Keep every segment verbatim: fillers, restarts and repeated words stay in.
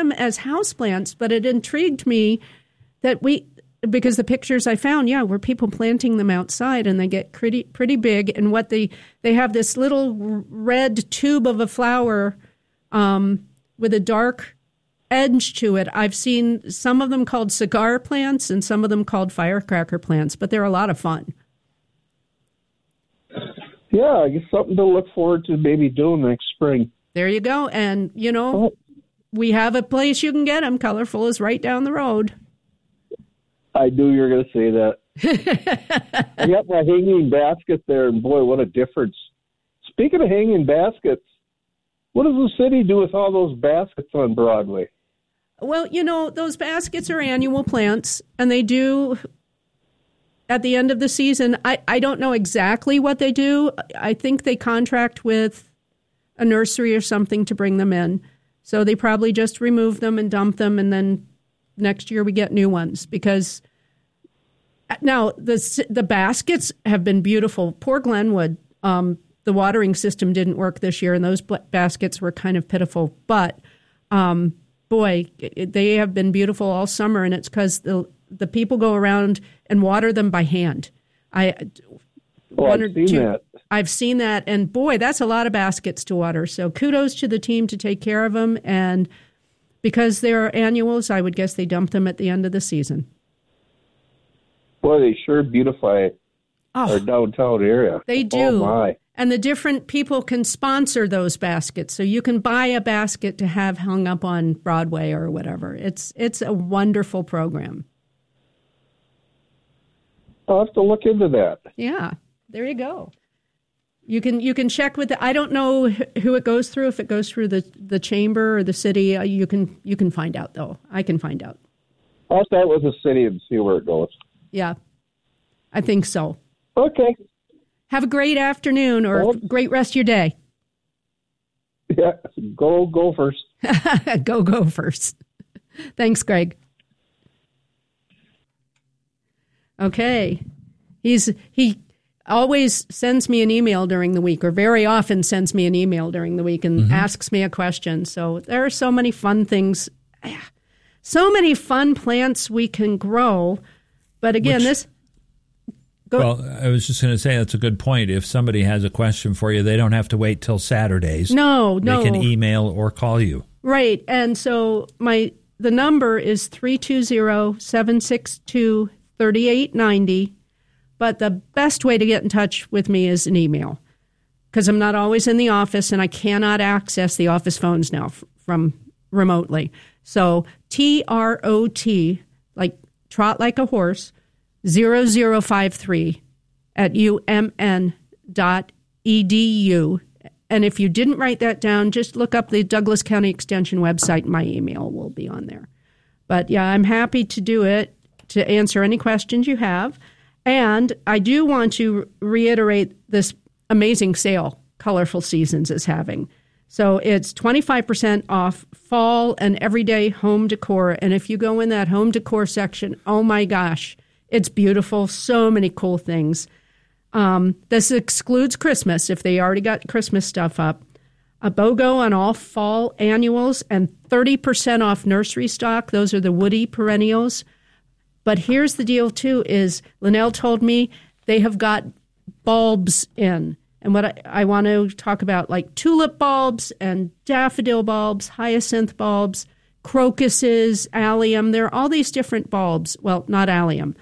them as houseplants, but it intrigued me that we, because the pictures I found, yeah, were people planting them outside, and they get pretty pretty big. And what they they have this little red tube of a flower um, with a dark edge to it. I've seen some of them called cigar plants and some of them called firecracker plants, but they're a lot of fun. Yeah, I guess something to look forward to maybe doing next spring. There you go. And, you know, oh. we have a place you can get them. Colorful is right down the road. I knew you were going to say that. I got my hanging basket there, and boy, what a difference. Speaking of hanging baskets, what does the city do with all those baskets on Broadway? Well, you know, those baskets are annual plants, and they do, at the end of the season, I, I don't know exactly what they do. I think they contract with a nursery or something to bring them in. So they probably just remove them and dump them, and then next year we get new ones. Because now the the baskets have been beautiful. Poor Glenwood, um, the watering system didn't work this year, and those baskets were kind of pitiful. But um, boy, they have been beautiful all summer, and it's because the the people go around and water them by hand. I oh, I've seen two, that. I've seen that, and boy, that's a lot of baskets to water. So kudos to the team to take care of them, and because they're annuals, I would guess they dump them at the end of the season. Boy, they sure beautify oh, our downtown area. They do. Oh, my. And the different people can sponsor those baskets. So you can buy a basket to have hung up on Broadway or whatever. It's it's a wonderful program. I'll have to look into that. Yeah, there you go. You can you can check with the, I don't know who it goes through, if it goes through the, the chamber or the city. You can you can find out, though. I can find out. I'll start with the city and see where it goes. Yeah, I think so. Okay. Have a great afternoon or well, great rest of your day. Yeah, go Gophers. Go Gophers. Thanks, Greg. Okay. He's he always sends me an email during the week, or very often sends me an email during the week and mm-hmm. asks me a question. So there are so many fun things, so many fun plants we can grow. But again, Which, this... Go, well, I was just going to say that's a good point. If somebody has a question for you, they don't have to wait till Saturdays. No, no. They can email or call you. Right. And so my the number is three two zero, seven six two, three eight nine zero. But the best way to get in touch with me is an email, because I'm not always in the office and I cannot access the office phones now f- from remotely. So T R O T, like trot like a horse, zero zero five three at U M N dot E D U. And if you didn't write that down, just look up the Douglas County Extension website. My email will be on there. But yeah, I'm happy to do it, to answer any questions you have. And I do want to reiterate this amazing sale Colorful Seasons is having. So it's twenty-five percent off fall and everyday home decor. And if you go in that home decor section, oh my gosh, it's beautiful. So many cool things. Um, this excludes Christmas if they already got Christmas stuff up. A BOGO on all fall annuals and thirty percent off nursery stock. Those are the woody perennials. But here's the deal, too, is Linnell told me they have got bulbs in. And what I, I want to talk about, like tulip bulbs and daffodil bulbs, hyacinth bulbs, crocuses, allium. There are all these different bulbs. Well, not allium.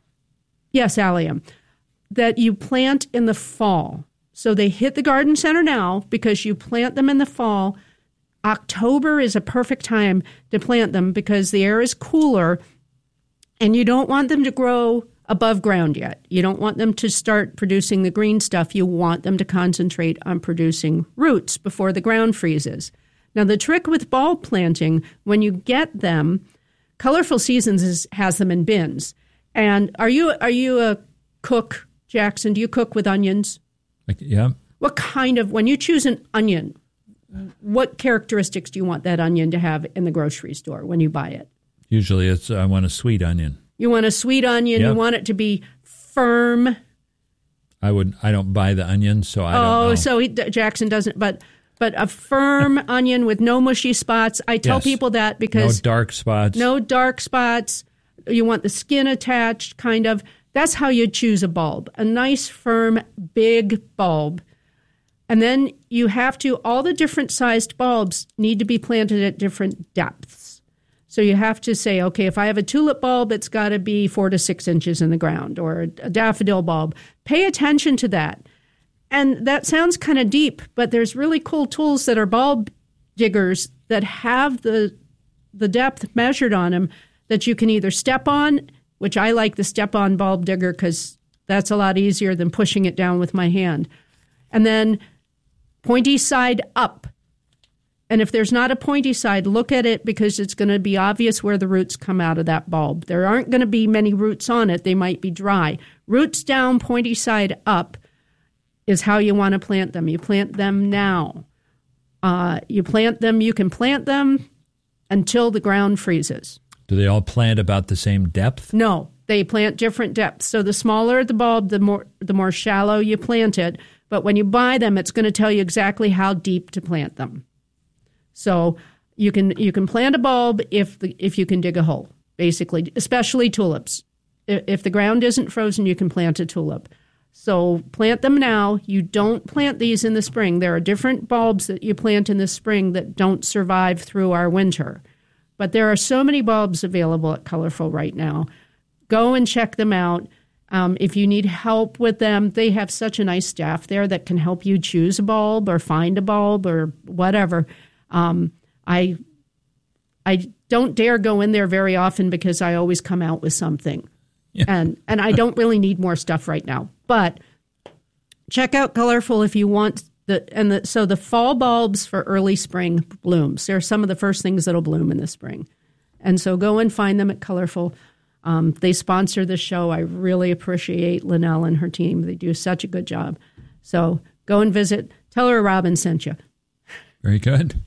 Yes, allium. That you plant in the fall. So they hit the garden center now because you plant them in the fall. October is a perfect time to plant them because the air is cooler. And you don't want them to grow above ground yet. You don't want them to start producing the green stuff. You want them to concentrate on producing roots before the ground freezes. Now, the trick with bulb planting, when you get them, Colorful Seasons is, has them in bins. And are you are you a cook, Jackson? Do you cook with onions? Yeah. What kind of, when you choose an onion, what characteristics do you want that onion to have in the grocery store when you buy it? Usually it's, I want a sweet onion. You want a sweet onion. Yep. You want it to be firm. I would. I don't buy the onions, so I oh, don't know. so he, Jackson doesn't. But but a firm onion with no mushy spots. I tell Yes. people that because No dark spots. no dark spots. You want the skin attached, kind of. That's how you choose a bulb. A nice, firm, big bulb. And then you have to, all the different sized bulbs need to be planted at different depths. So you have to say, okay, if I have a tulip bulb, it's got to be four to six inches in the ground, or a daffodil bulb. Pay attention to that. And that sounds kind of deep, but there's really cool tools that are bulb diggers that have the the depth measured on them that you can either step on, which I like the step-on bulb digger because that's a lot easier than pushing it down with my hand. And then pointy side up. And if there's not a pointy side, look at it because it's going to be obvious where the roots come out of that bulb. There aren't going to be many roots on it. They might be dry. Roots down, pointy side up is how you want to plant them. You plant them now. Uh, you plant them, you can plant them until the ground freezes. Do they all plant about the same depth? No, they plant different depths. So the smaller the bulb, the more the more shallow you plant it. But when you buy them, it's going to tell you exactly how deep to plant them. So you can you can plant a bulb if the, if you can dig a hole, basically, especially tulips. If the ground isn't frozen, you can plant a tulip. So plant them now. You don't plant these in the spring. There are different bulbs that you plant in the spring that don't survive through our winter. But there are so many bulbs available at Colorful right now. Go and check them out. Um, if you need help with them, they have such a nice staff there that can help you choose a bulb or find a bulb or whatever. Um, I I don't dare go in there very often because I always come out with something. Yeah. And and I don't really need more stuff right now. But check out Colorful if you want. The, and the, so the fall bulbs for early spring blooms. They're some of the first things that'll bloom in the spring. And so go and find them at Colorful. Um, they sponsor the show. I really appreciate Linnell and her team. They do such a good job. So go and visit. Tell her Robin sent you. Very good.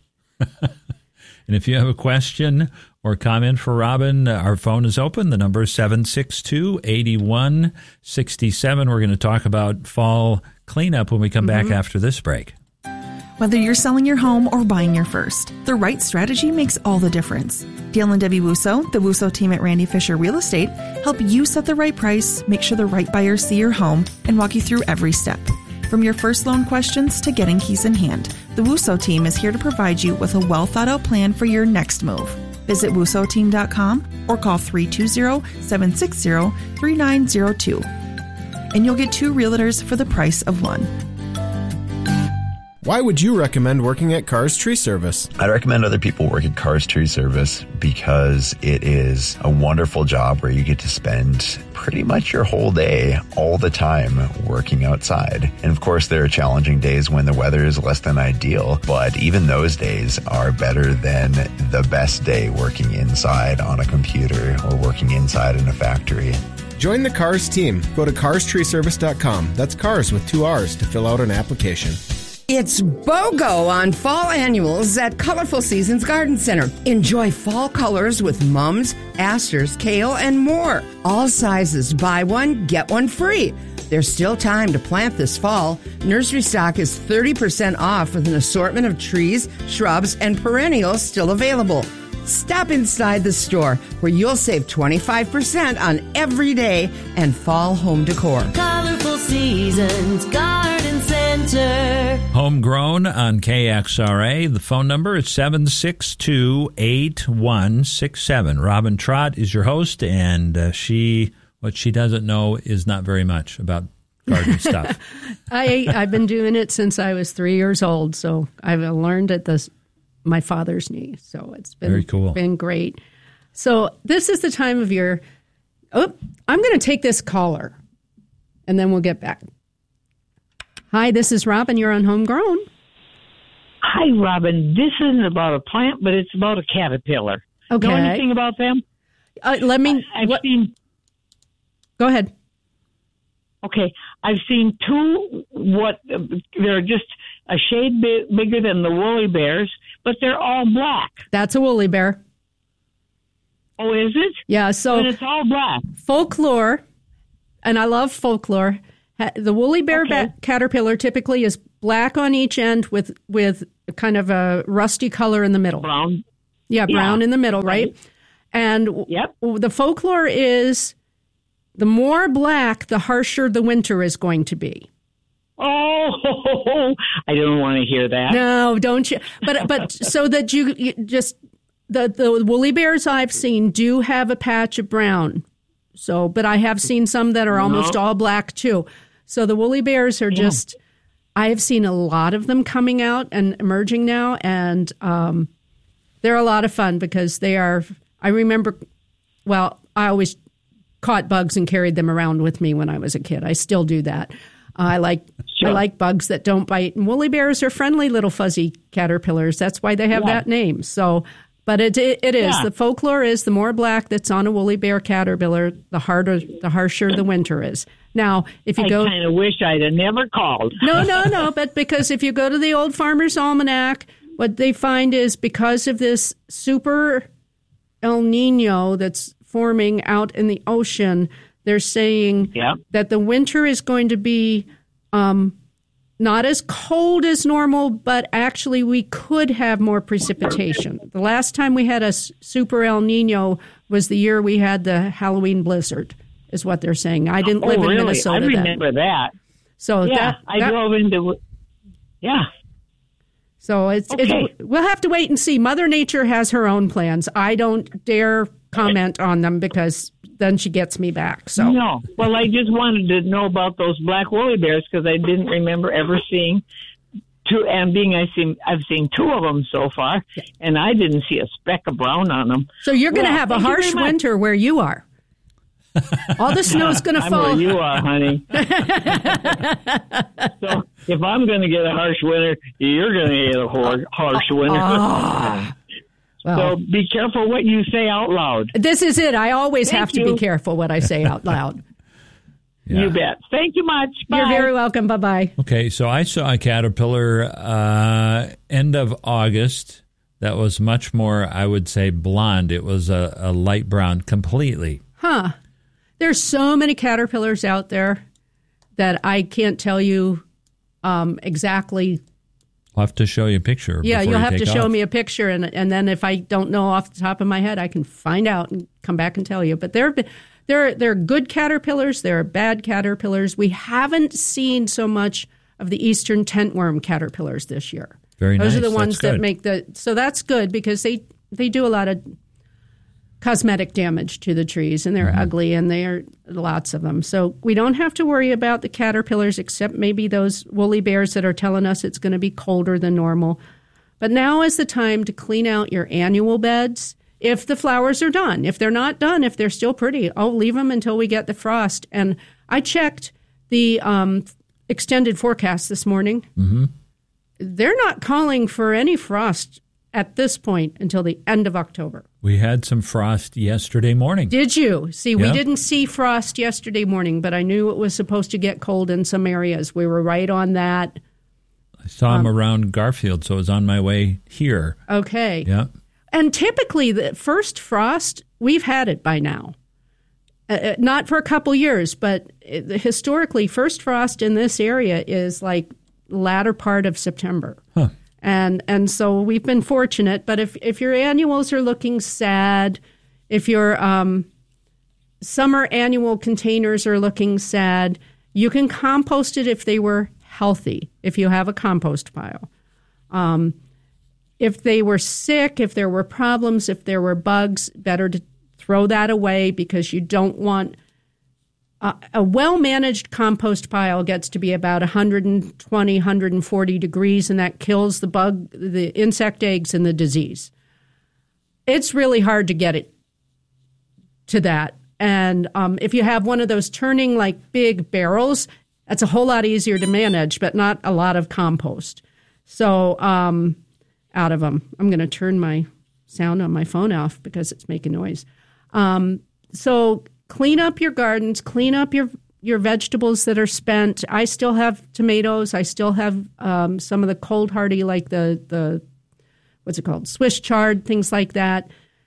And if you have a question or comment for Robin, our phone is open. The number is seven six two, eight one six seven. We're going to talk about fall cleanup when we come mm-hmm. back after this break. Whether you're selling your home or buying your first, the right strategy makes all the difference. Dale and Debbie Wusso, the Wusso team at Randy Fisher Real Estate, help you set the right price, make sure the right buyers see your home, and walk you through every step. From your first loan questions to getting keys in hand, the Wusso team is here to provide you with a well-thought-out plan for your next move. Visit wusso team dot com or call three two zero, seven six zero, three nine zero two. And you'll get two realtors for the price of one. Why would you recommend working at Cars Tree Service? I'd recommend other people work at Cars Tree Service because it is a wonderful job where you get to spend pretty much your whole day, all the time, working outside. And of course, there are challenging days when the weather is less than ideal, but even those days are better than the best day working inside on a computer or working inside in a factory. Join the Cars team. Go to cars tree service dot com. That's cars with two R's to fill out an application. It's BOGO on fall annuals at Colorful Seasons Garden Center. Enjoy fall colors with mums, asters, kale, and more. All sizes. Buy one, get one free. There's still time to plant this fall. Nursery stock is thirty percent off with an assortment of trees, shrubs, and perennials still available. Stop inside the store where you'll save twenty-five percent on every day and fall home decor. Colorful Seasons Garden Center. Homegrown on K X R A. The phone number is seven six two, eight one six seven. Robin Trott is your host, and uh, she, what she doesn't know is not very much about garden stuff. I, I've been doing it since I was three years old, so I've learned at this my father's knee. So it's been very cool. Been great. So this is the time of year. Oh, I'm going to take this caller, and then we'll get back. Hi, this is Robin. You're on Homegrown. Hi, Robin. This isn't about a plant, but it's about a caterpillar. Okay. Know anything about them? Uh, let me. I, I've what, seen. Go ahead. Okay, I've seen two. What they're just a shade bit bigger than the woolly bears, but they're all black. That's a woolly bear. Oh, is it? Yeah. So and it's all black. Folklore, and I love folklore. The woolly bear Okay. bat caterpillar typically is black on each end with with kind of a rusty color in the middle. Brown. Yeah, brown Yeah. in the middle, right? Right. And Yep. the folklore is the more black, the harsher the winter is going to be. Oh, I don't want to hear that. No, don't you? But but so that you, you just the the woolly bears I've seen do have a patch of brown. So, but I have seen some that are almost No. all black too. So the woolly bears are just. I have seen a lot of them coming out and emerging now, and um, they're a lot of fun because they are. I remember, well, I always caught bugs and carried them around with me when I was a kid. I still do that. Uh, I like Sure. I like bugs that don't bite. And woolly bears are friendly little fuzzy caterpillars. That's why they have Yeah. that name. So, but it it, it is Yeah. the folklore is the more black that's on a woolly bear caterpillar, the harder, the harsher the winter is. Now, if you I go, kind of wish I'd have never called. no, no, no. But because if you go to the Old Farmer's Almanac, what they find is because of this super El Nino that's forming out in the ocean, they're saying Yep. that the winter is going to be um, not as cold as normal, but actually we could have more precipitation. The last time we had a s- super El Nino was the year we had the Halloween blizzard, is what they're saying. I didn't live oh, in really? Minnesota I then. remember that. So Yeah, that, I that- drove into. Yeah. So it's, Okay. it's we'll have to wait and see. Mother Nature has her own plans. I don't dare comment on them because then she gets me back. So No. Well, I just wanted to know about those black woolly bears because I didn't remember ever seeing two. And being I seen, I've seen two of them so far, and I didn't see a speck of brown on them. So you're going to Well, have a thank you harsh very much. winter where you are. All the snow's going to I'm fall. where you are, honey. So if I'm going to get a harsh winter, you're going to get a hor- harsh winter. Ah. Well, So be careful what you say out loud. this is it. I always Thank have to you. be careful what I say out loud. You bet. Thank you much. Bye. You're very welcome. Bye bye. Okay, so I saw a caterpillar uh, end of August that was much more, I would say, blonde. It was a, a light brown completely. Huh. There's so many caterpillars out there that I can't tell you um, exactly. I'll have to show you a picture. Yeah, before you'll you have to take show off. me a picture, and and then if I don't know off the top of my head, I can find out and come back and tell you. But there, there, there are good caterpillars. There are bad caterpillars. We haven't seen so much of the eastern tentworm caterpillars this year. Very Those nice. are the That's ones that good. make the. So that's good because they they do a lot of cosmetic damage to the trees, and they're Mm-hmm. ugly, and there are lots of them. So we don't have to worry about the caterpillars, except maybe those woolly bears that are telling us it's going to be colder than normal. But now is the time to clean out your annual beds if the flowers are done. If they're not done, if they're still pretty, I'll leave them until we get the frost. And I checked the um, extended forecast this morning. Mm-hmm. They're not calling for any frost at this point until the end of October. We had some frost yesterday morning. Did you? See, we Yeah. didn't see frost yesterday morning, but I knew it was supposed to get cold in some areas. We were right on that. I saw Um, him around Garfield, so I was on my way here. Okay. Yeah. And typically, the first frost, we've had it by now. Uh, uh, not for a couple years, but uh, historically, first frost in this area is like latter part of September. Huh. And and so we've been fortunate. But if, if your annuals are looking sad, if your um, summer annual containers are looking sad, you can compost it if they were healthy, if you have a compost pile. Um, if they were sick, if there were problems, if there were bugs, better to throw that away because you don't want uh, a well-managed compost pile gets to be about one twenty, one forty degrees, and that kills the bug, the insect eggs, and the disease. It's really hard to get it to that. And um, if you have one of those turning like big barrels, that's a whole lot easier to manage, but not a lot of compost. So um, out of them. I'm going to turn my sound on my phone off because it's making noise. Um, so clean up your gardens, clean up your your vegetables that are spent. I still have tomatoes. I still have um, some of the cold hardy, like the, the, what's it called, Swiss chard, things like that.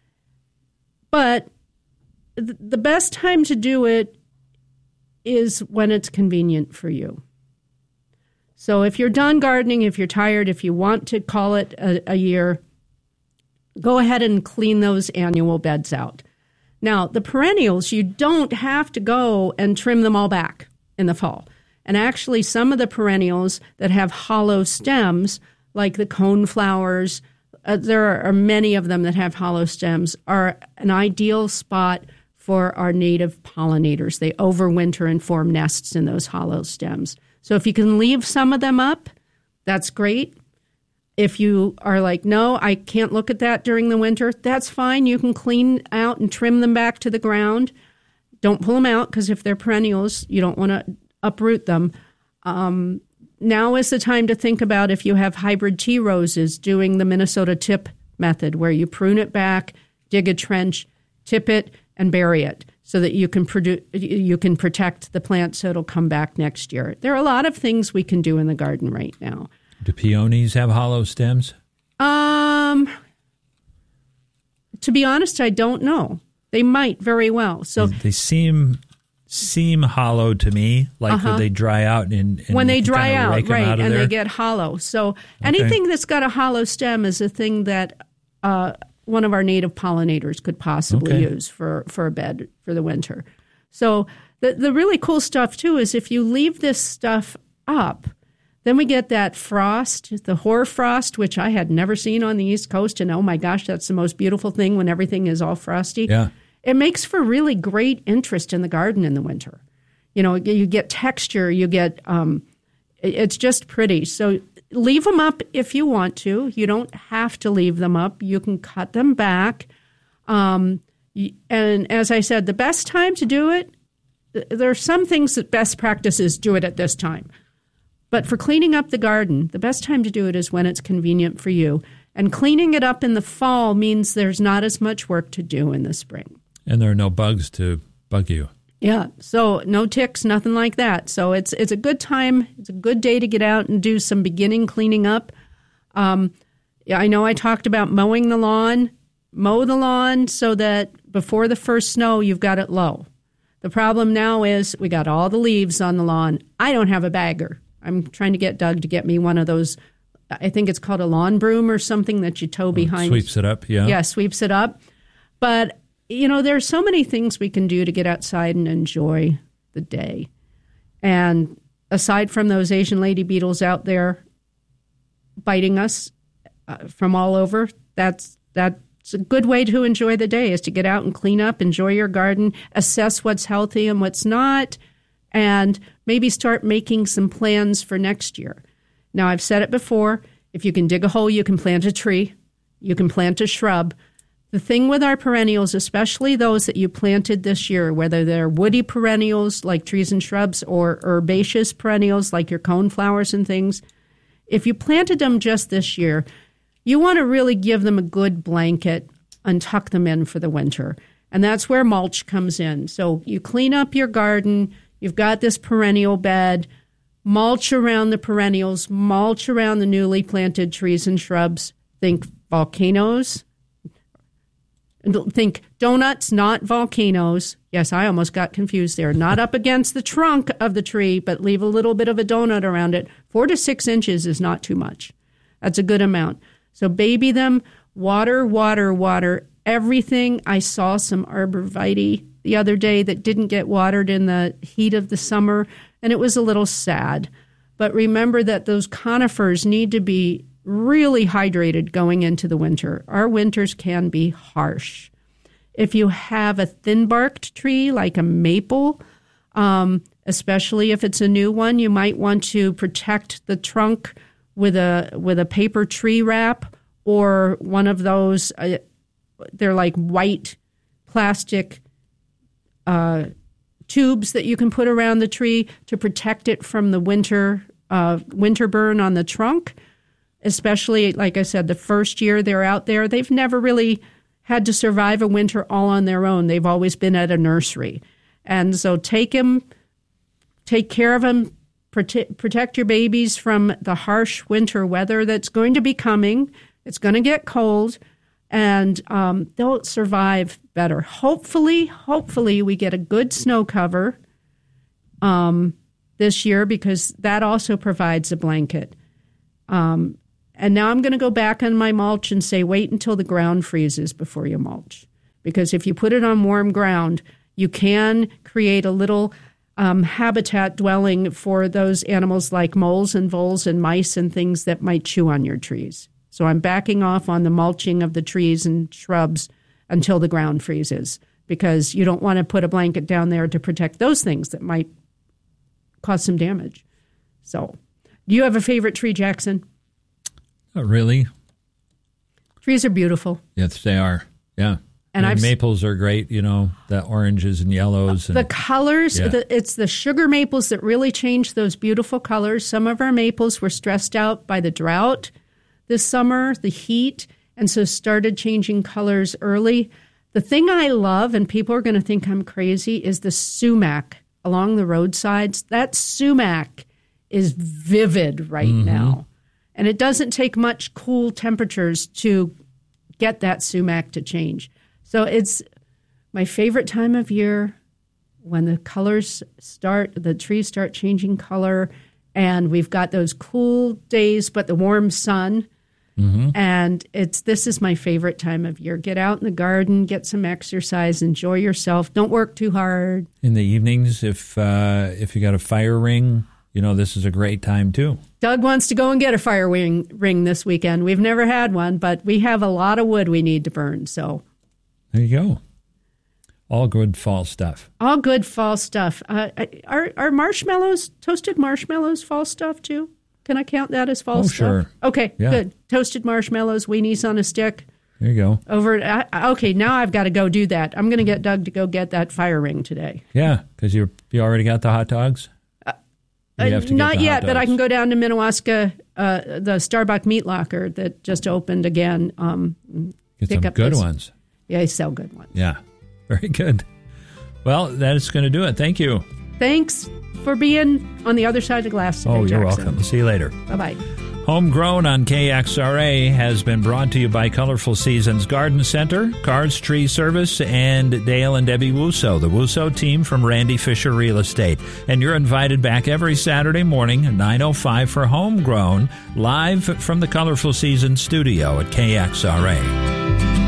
But th- the best time to do it is when it's convenient for you. So if you're done gardening, if you're tired, if you want to call it a, a year, go ahead and clean those annual beds out. Now, the perennials, you don't have to go and trim them all back in the fall. And actually, some of the perennials that have hollow stems, like the coneflowers, uh, there are many of them that have hollow stems, are an ideal spot for our native pollinators. They overwinter and form nests in those hollow stems. So if you can leave some of them up, that's great. If you are like, no, I can't look at that during the winter, that's fine. You can clean out and trim them back to the ground. Don't pull them out, because if they're perennials, you don't want to uproot them. Um, now is the time to think about, if you have hybrid tea roses, doing the Minnesota tip method, where you prune it back, dig a trench, tip it, and bury it, so that you can produce, you can protect the plant so it'll come back next year. There are a lot of things we can do in the garden right now. Do peonies have hollow stems? Um, to be honest, I don't know. They might very well. So they, they seem seem hollow to me. Like uh-huh. when they dry out, and, and when they dry out, right, out and there. they get hollow. So okay. anything that's got a hollow stem is a thing that uh, one of our native pollinators could possibly okay. use for, for a bed for the winter. So the the really cool stuff too is, if you leave this stuff up, then we get that frost, the hoar frost, which I had never seen on the East Coast. And oh my gosh, that's the most beautiful thing when everything is all frosty. Yeah. It makes for really great interest in the garden in the winter. You know, you get texture, you get, um, it's just pretty. So leave them up if you want to. You don't have to leave them up. You can cut them back. Um, and as I said, the best time to do it, there are some things that best practices do it at this time. But for cleaning up the garden, the best time to do it is when it's convenient for you. And cleaning it up in the fall means there's not as much work to do in the spring. And there are no bugs to bug you. Yeah, so no ticks, nothing like that. So it's it's a good time. It's a good day to get out and do some beginning cleaning up. Um, yeah, I know I talked about mowing the lawn. Mow the lawn so that before the first snow, you've got it low. The problem now is we got all the leaves on the lawn. I don't have a bagger. I'm trying to get Doug to get me one of those, I think it's called a lawn broom or something that you tow behind. Sweeps it up, yeah. Yeah, sweeps it up. But, you know, there's so many things we can do to get outside and enjoy the day. And aside from those Asian lady beetles out there biting us uh, from all over, that's that's a good way to enjoy the day, is to get out and clean up, enjoy your garden, assess what's healthy and what's not, and maybe start making some plans for next year. Now, I've said it before, if you can dig a hole, you can plant a tree, you can plant a shrub. The thing with our perennials, especially those that you planted this year, whether they're woody perennials like trees and shrubs or herbaceous perennials like your coneflowers and things, if you planted them just this year, you want to really give them a good blanket and tuck them in for the winter. And that's where mulch comes in. So you clean up your garden. You've got this perennial bed, mulch around the perennials, mulch around the newly planted trees and shrubs. Think volcanoes. Think donuts, not volcanoes. Yes, I almost got confused there. Not up against the trunk of the tree, but leave a little bit of a donut around it. Four to six inches is not too much. That's a good amount. So baby them, water, water, water, everything. I saw some arborvitae the other day that didn't get watered in the heat of the summer, and it was a little sad. But remember that those conifers need to be really hydrated going into the winter. Our winters can be harsh. If you have a thin-barked tree like a maple, um, especially if it's a new one, you might want to protect the trunk with a with a paper tree wrap or one of those, uh, they're like white plastic uh, tubes that you can put around the tree to protect it from the winter uh, winter burn on the trunk. Especially, like I said, the first year they're out there, they've never really had to survive a winter all on their own. They've always been at a nursery. And so take them, take care of them, prote- protect your babies from the harsh winter weather that's going to be coming. It's going to get cold, and um, they'll survive better. Hopefully, hopefully we get a good snow cover um, this year because that also provides a blanket. Um, and now I'm going to go back on my mulch and say wait until the ground freezes before you mulch. Because if you put it on warm ground, you can create a little um, habitat dwelling for those animals like moles and voles and mice and things that might chew on your trees. So I'm backing off on the mulching of the trees and shrubs until the ground freezes because you don't want to put a blanket down there to protect those things that might cause some damage. So, do you have a favorite tree, Jackson? Not really. Trees are beautiful. Yes, they are. Yeah. And I've, maples are great, you know, the oranges and yellows. And, the colors, yeah. the, it's the sugar maples that really change those beautiful colors. Some of our maples were stressed out by the drought this summer, the heat, and so started changing colors early. The thing I love, and people are going to think I'm crazy, is the sumac along the roadsides. That sumac is vivid right mm-hmm. now. And it doesn't take much cool temperatures to get that sumac to change. So it's my favorite time of year when the colors start, the trees start changing color, and we've got those cool days, but the warm sun. Mm-hmm. And it's this is my favorite time of year. Get out in the garden, get some exercise, enjoy yourself. Don't work too hard. In the evenings, if uh, if you got a fire ring, you know, this is a great time too. Doug wants to go and get a fire ring, ring this weekend. We've never had one, but we have a lot of wood we need to burn. So there you go. All good fall stuff. All good fall stuff. Uh, are are marshmallows, toasted marshmallows, fall stuff too? Can I count that as fall oh, stuff? Sure. Okay, yeah. Good. Toasted marshmallows, weenies on a stick. There you go. Over. I, okay, now I've got to go do that. I'm going to get Doug to go get that fire ring today. Yeah, because you you already got the hot dogs? Uh, uh, not yet, but I can go down to Minnewaska, uh, the Starbuck Meat Locker that just opened again. Um, get pick some up good those. ones. Yeah, they sell good ones. Yeah, very good. Well, that is going to do it. Thank you. Thanks for being on the other side of the glass today, Oh, you're Jackson. welcome. See you later. Bye-bye. Homegrown on K X R A has been brought to you by Colorful Seasons Garden Center, Cars Tree Service, and Dale and Debbie Wusso, the Wusso team from Randy Fisher Real Estate. And you're invited back every Saturday morning at nine oh five for Homegrown, live from the Colorful Seasons studio at K X R A.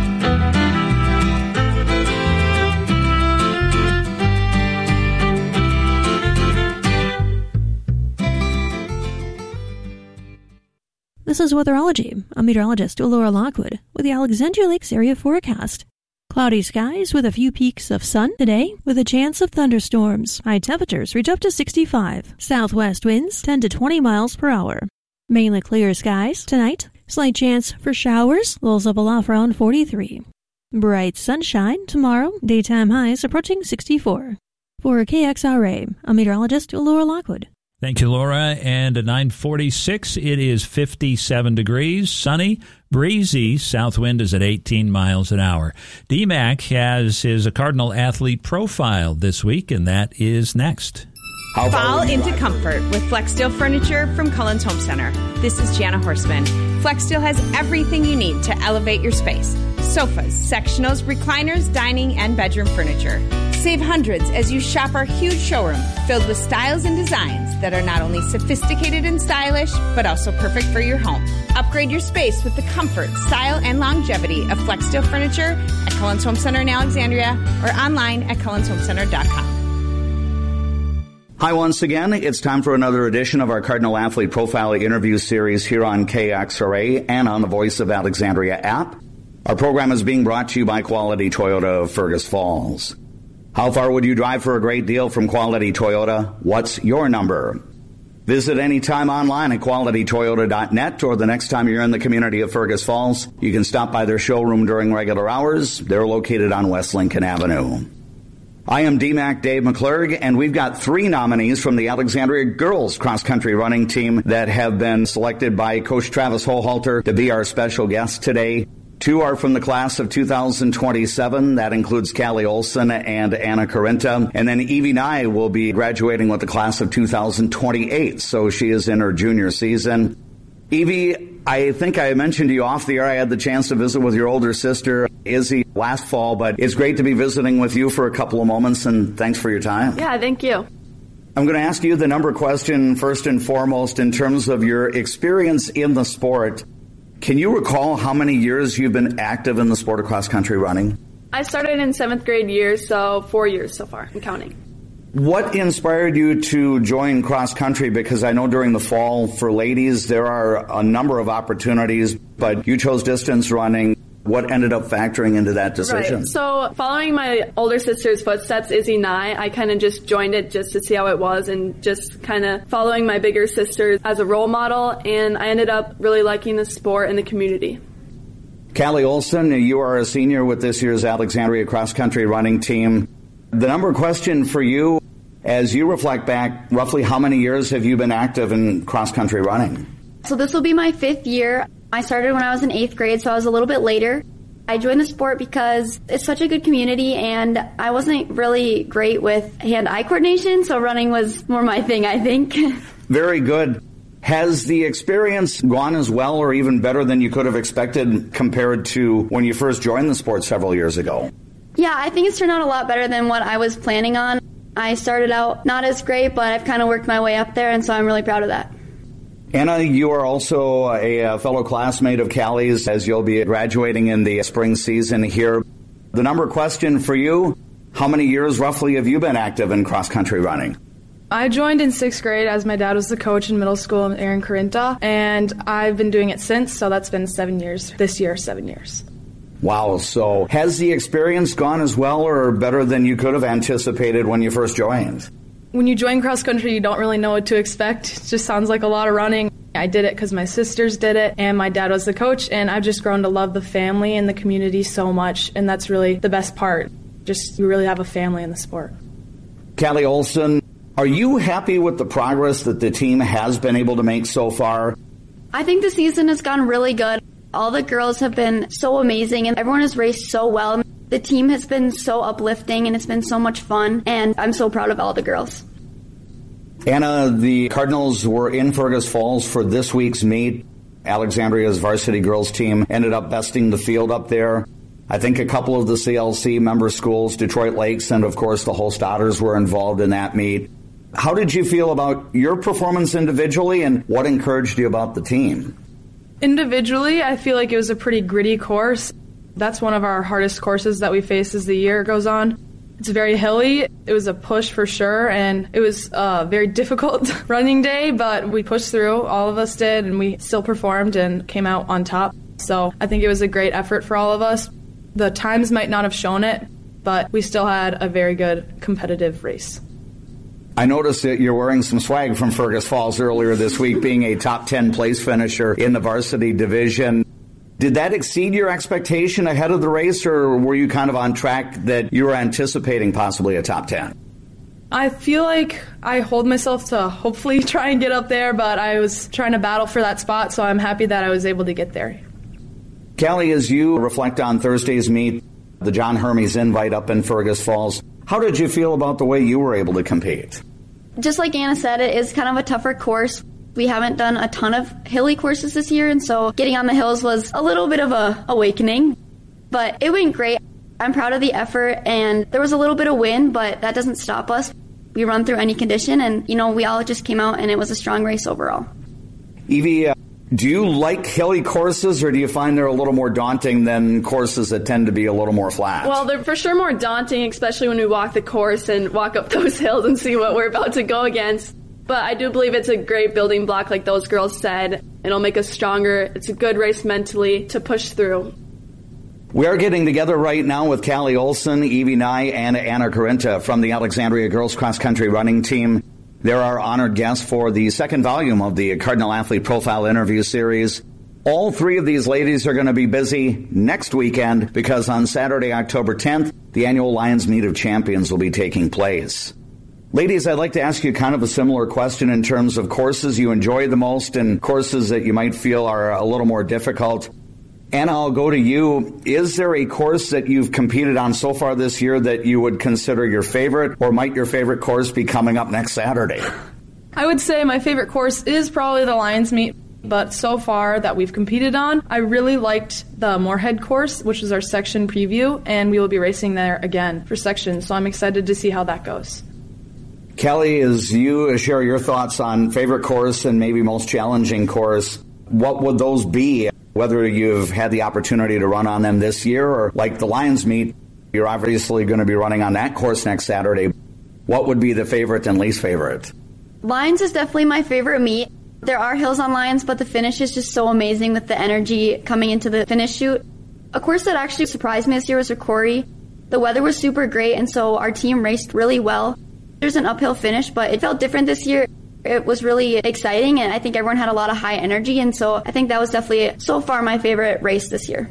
This is Weatherology. I'm meteorologist Laura Lockwood with the Alexandria Lakes area forecast. Cloudy skies with a few peaks of sun today with a chance of thunderstorms. High temperatures reach up to sixty-five. Southwest winds ten to twenty miles per hour. Mainly clear skies tonight. Slight chance for showers. Lows up aloft around forty-three. Bright sunshine tomorrow. Daytime highs approaching sixty-four. For K X R A, I'm meteorologist Laura Lockwood. Thank you, Laura. And at nine forty-six, it is fifty-seven degrees, sunny, breezy. South wind is at eighteen miles an hour. D MAC has his Cardinal Athlete profile this week, and that is next. Fall into comfort with Flexsteel furniture from Cullen's Home Center. This is Jana Horseman. Flexsteel has everything you need to elevate your space. Sofas, sectionals, recliners, dining, and bedroom furniture. Save hundreds as you shop our huge showroom filled with styles and designs that are not only sophisticated and stylish, but also perfect for your home. Upgrade your space with the comfort, style, and longevity of Flexsteel furniture at Cullen's Home Center in Alexandria or online at cullens home center dot com. Hi, once again. It's time for another edition of our Cardinal Athlete Profile interview series here on K X R A and on the Voice of Alexandria app. Our program is being brought to you by Quality Toyota of Fergus Falls. How far would you drive for a great deal from Quality Toyota? What's your number? Visit anytime online at quality toyota dot net, or the next time you're in the community of Fergus Falls, you can stop by their showroom during regular hours. They're located on West Lincoln Avenue. I am D MAC Dave McClurg, and we've got three nominees from the Alexandria girls cross-country running team that have been selected by Coach Travis Hohalter to be our special guest today. Two are from the class of two thousand twenty-seven. That includes Callie Olson and Anna Carinta. And then Evie Nye will be graduating with the class of two thousand twenty-eight, so she is in her junior season. Evie, I think I mentioned to you off the air I had the chance to visit with your older sister, Izzy, last fall, but it's great to be visiting with you for a couple of moments, and thanks for your time. Yeah, thank you. I'm going to ask you the number question first and foremost in terms of your experience in the sport. Can you recall how many years you've been active in the sport of cross-country running? I started in seventh grade year, so four years so far. I'm counting. What inspired you to join cross-country? Because I know during the fall for ladies there are a number of opportunities, but you chose distance running. What ended up factoring into that decision? Right. So following my older sister's footsteps, Izzy Nye, I kind of just joined it just to see how it was and just kind of following my bigger sister as a role model. And I ended up really liking the sport and the community. Callie Olson, you are a senior with this year's Alexandria cross-country running team. The number question for you, as you reflect back, roughly how many years have you been active in cross-country running? So this will be my fifth year. I started when I was in eighth grade, so I was a little bit later. I joined the sport because it's such a good community, and I wasn't really great with hand-eye coordination, so running was more my thing, I think. Very good. Has the experience gone as well or even better than you could have expected compared to when you first joined the sport several years ago? Yeah, I think it's turned out a lot better than what I was planning on. I started out not as great, but I've kind of worked my way up there, and so I'm really proud of that. Anna, you are also a fellow classmate of Callie's as you'll be graduating in the spring season here. The number question for you, how many years roughly have you been active in cross-country running? I joined in sixth grade as my dad was the coach in middle school in Aaron Carinta, and I've been doing it since, so that's been seven years. This year, seven years. Wow, so has the experience gone as well or better than you could have anticipated when you first joined? When you join cross-country, you don't really know what to expect. It just sounds like a lot of running. I did it because my sisters did it, and my dad was the coach, and I've just grown to love the family and the community so much, and that's really the best part. Just, you really have a family in the sport. Callie Olson, are you happy with the progress that the team has been able to make so far? I think the season has gone really good. All the girls have been so amazing, and everyone has raced so well. The team has been so uplifting, and it's been so much fun, and I'm so proud of all the girls. Anna, the Cardinals were in Fergus Falls for this week's meet. Alexandria's varsity girls team ended up besting the field up there. I think a couple of the C L C member schools, Detroit Lakes, and of course the Holst Otters were involved in that meet. How did you feel about your performance individually, and what encouraged you about the team? Individually, I feel like it was a pretty gritty course. That's one of our hardest courses that we face as the year goes on. It's very hilly. It was a push for sure, and it was a very difficult running day, but we pushed through. All of us did, and we still performed and came out on top. So I think it was a great effort for all of us. The times might not have shown it, but we still had a very good competitive race. I noticed that you're wearing some swag from Fergus Falls earlier this week, being a top ten place finisher in the varsity division. Did that exceed your expectation ahead of the race, or were you kind of on track that you were anticipating possibly a top ten? I feel like I hold myself to hopefully try and get up there, but I was trying to battle for that spot, so I'm happy that I was able to get there. Callie, as you reflect on Thursday's meet, the John Hermes Invite up in Fergus Falls, how did you feel about the way you were able to compete? Just like Anna said, it is kind of a tougher course. We haven't done a ton of hilly courses this year, and so getting on the hills was a little bit of a awakening. But it went great. I'm proud of the effort, and there was a little bit of wind, but that doesn't stop us. We run through any condition, and, you know, we all just came out, and it was a strong race overall. Evie, uh, do you like hilly courses, or do you find they're a little more daunting than courses that tend to be a little more flat? Well, they're for sure more daunting, especially when we walk the course and walk up those hills and see what we're about to go against. But I do believe it's a great building block, like those girls said. It'll make us stronger. It's a good race mentally to push through. We are getting together right now with Callie Olson, Evie Nye, and Anna Carinta from the Alexandria Girls Cross Country Running Team. They're our honored guests for the second volume of the Cardinal Athlete Profile Interview Series. All three of these ladies are going to be busy next weekend because on Saturday, October tenth, the annual Lions Meet of Champions will be taking place. Ladies, I'd like to ask you kind of a similar question in terms of courses you enjoy the most and courses that you might feel are a little more difficult. Anna, I'll go to you. Is there a course that you've competed on so far this year that you would consider your favorite, or might your favorite course be coming up next Saturday? I would say my favorite course is probably the Lions Meet, but so far that we've competed on, I really liked the Moorhead course, which is our section preview, and we will be racing there again for sections, so I'm excited to see how that goes. Kelly, as you share your thoughts on favorite course and maybe most challenging course, what would those be? Whether you've had the opportunity to run on them this year or like the Lions meet, you're obviously going to be running on that course next Saturday. What would be the favorite and least favorite? Lions is definitely my favorite meet. There are hills on Lions, but the finish is just so amazing with the energy coming into the finish chute. A course that actually surprised me this year was Rocori. The weather was super great, and so our team raced really well. There's an uphill finish, but it felt different this year. It was really exciting, and I think everyone had a lot of high energy, and so I think that was definitely, so far, my favorite race this year.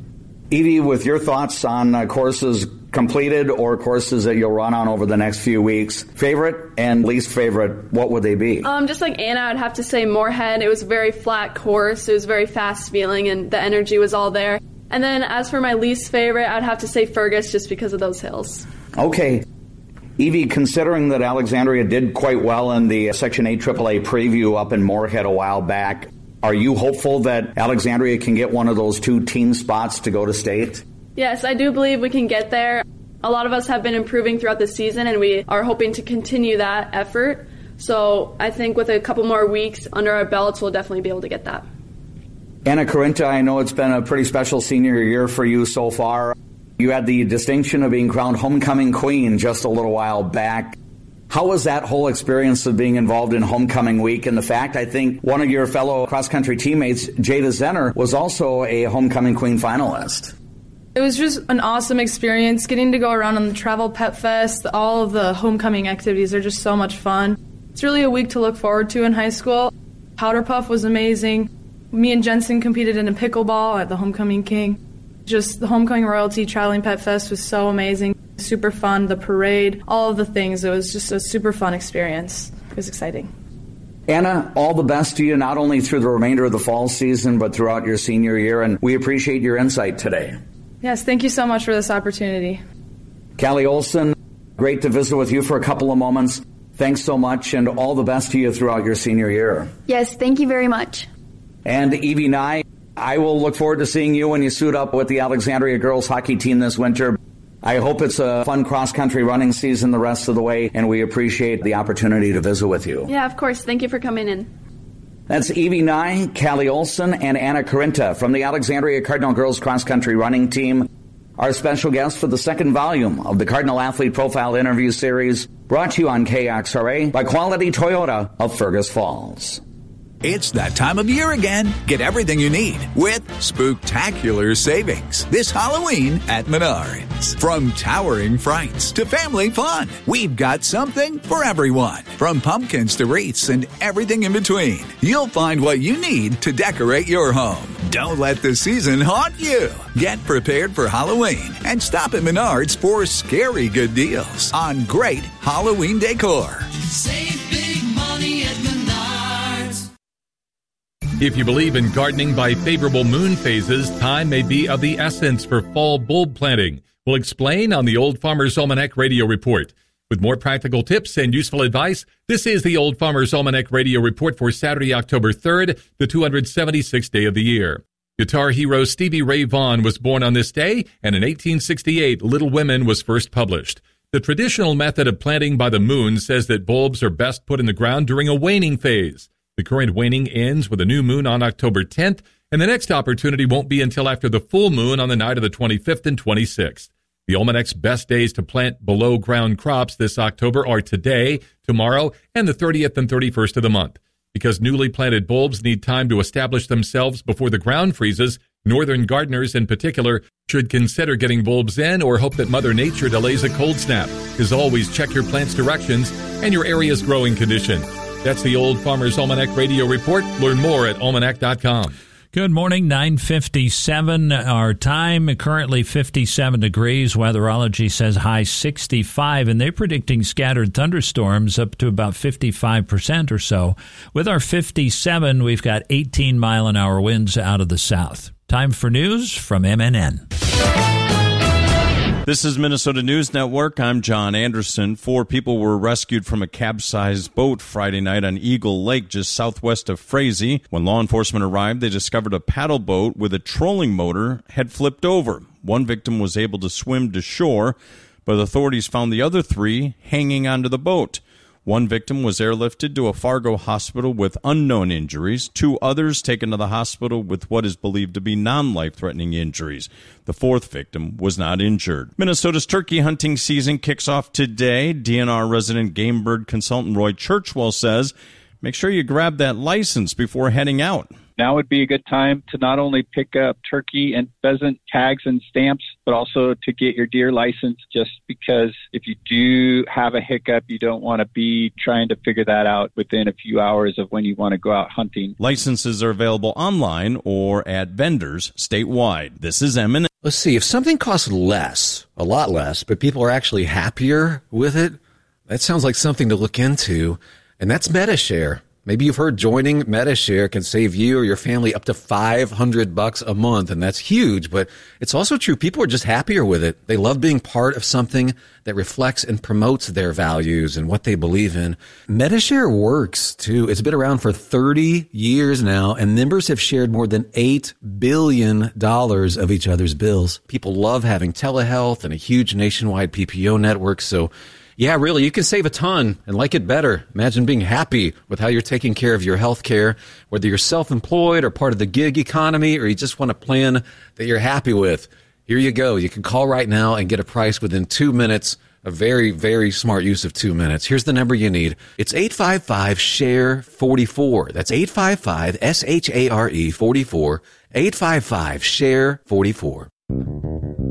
Evie, with your thoughts on uh, courses completed or courses that you'll run on over the next few weeks, favorite and least favorite, what would they be? Um, just like Anna, I'd have to say Moorhead. It was a very flat course. It was very fast feeling, and the energy was all there. And then as for my least favorite, I'd have to say Fergus just because of those hills. Okay. Evie, considering that Alexandria did quite well in the Section eight triple A preview up in Moorhead a while back, are you hopeful that Alexandria can get one of those two team spots to go to state? Yes, I do believe we can get there. A lot of us have been improving throughout the season, and we are hoping to continue that effort. So I think with a couple more weeks under our belts, we'll definitely be able to get that. Anna Carinta, I know it's been a pretty special senior year for you so far. You had the distinction of being crowned homecoming queen just a little while back. How was that whole experience of being involved in homecoming week? And the fact, I think, one of your fellow cross-country teammates, Jada Zenner, was also a homecoming queen finalist. It was just an awesome experience getting to go around on the Travel Pet Fest. All of the homecoming activities are just so much fun. It's really a week to look forward to in high school. Powder Puff was amazing. Me and Jensen competed in a pickleball at the Homecoming King. Just the Homecoming Royalty Traveling Pet Fest was so amazing. Super fun, the parade, all of the things. It was just a super fun experience. It was exciting. Anna, all the best to you, not only through the remainder of the fall season, but throughout your senior year, and we appreciate your insight today. Yes, thank you so much for this opportunity. Callie Olson, great to visit with you for a couple of moments. Thanks so much, and all the best to you throughout your senior year. Yes, thank you very much. And Evie Nye, I will look forward to seeing you when you suit up with the Alexandria girls hockey team this winter. I hope it's a fun cross-country running season the rest of the way, and we appreciate the opportunity to visit with you. Yeah, of course. Thank you for coming in. That's Evie Nye, Callie Olson, and Anna Carinta from the Alexandria Cardinal girls cross-country running team. Our special guest for the second volume of the Cardinal Athlete Profile Interview Series, brought to you on K X R A by Quality Toyota of Fergus Falls. It's that time of year again. Get everything you need with spooktacular savings this Halloween at Menards. From towering frights to family fun, we've got something for everyone. From pumpkins to wreaths and everything in between, you'll find what you need to decorate your home. Don't let the season haunt you. Get prepared for Halloween and stop at Menards for scary good deals on great Halloween decor. Save big money at Menards. If you believe in gardening by favorable moon phases, time may be of the essence for fall bulb planting. We'll explain on the Old Farmer's Almanac Radio Report. With more practical tips and useful advice, this is the Old Farmer's Almanac Radio Report for Saturday, October third, the two hundred seventy-sixth day of the year. Guitar hero Stevie Ray Vaughan was born on this day, and in eighteen sixty-eight, Little Women was first published. The traditional method of planting by the moon says that bulbs are best put in the ground during a waning phase. The current waning ends with a new moon on October tenth, and the next opportunity won't be until after the full moon on the night of the twenty-fifth and twenty-sixth. The Almanac's best days to plant below-ground crops this October are today, tomorrow, and the thirtieth and thirty-first of the month. Because newly planted bulbs need time to establish themselves before the ground freezes, northern gardeners in particular should consider getting bulbs in or hope that Mother Nature delays a cold snap. As always, check your plant's directions and your area's growing condition. That's the Old Farmer's Almanac Radio Report. Learn more at almanac dot com. Good morning, nine fifty-seven our time, currently fifty-seven degrees. Weatherology says high sixty-five, and they're predicting scattered thunderstorms up to about fifty-five percent or so. With our fifty-seven, we've got eighteen mile an hour winds out of the south. Time for news from M N N. This is Minnesota News Network. I'm John Anderson. Four people were rescued from a capsized boat Friday night on Eagle Lake, just southwest of Frazee. When law enforcement arrived, they discovered a paddle boat with a trolling motor had flipped over. One victim was able to swim to shore, but authorities found the other three hanging onto the boat. One victim was airlifted to a Fargo hospital with unknown injuries. Two others taken to the hospital with what is believed to be non-life-threatening injuries. The fourth victim was not injured. Minnesota's turkey hunting season kicks off today. D N R resident game bird consultant Roy Churchwell says, make sure you grab that license before heading out. Now would be a good time to not only pick up turkey and pheasant tags and stamps, but also to get your deer license, just because if you do have a hiccup, you don't want to be trying to figure that out within a few hours of when you want to go out hunting. Licenses are available online or at vendors statewide. This is M and A. Let's see, if something costs less, a lot less, but people are actually happier with it, that sounds like something to look into, and that's MediShare. Maybe you've heard joining MediShare can save you or your family up to five hundred bucks a month, and that's huge, but it's also true. People are just happier with it. They love being part of something that reflects and promotes their values and what they believe in. MediShare works, too. It's been around for thirty years now, and members have shared more than eight billion dollars of each other's bills. People love having telehealth and a huge nationwide P P O network, so yeah, really, you can save a ton and like it better. Imagine being happy with how you're taking care of your health care, whether you're self-employed or part of the gig economy, or you just want a plan that you're happy with. Here you go. You can call right now and get a price within two minutes. A very, very smart use of two minutes. Here's the number you need. It's eight five five, S H A R E, forty-four. That's eight five five, S H A R E, forty-four. eight five five, S H A R E, forty-four.